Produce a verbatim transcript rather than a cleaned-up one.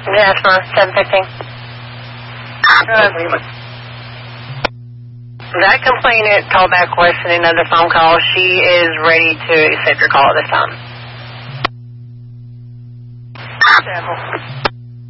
Jasper, seven fifteen. Uh, that complainant called back requesting another phone call. She is ready to accept your call at this time.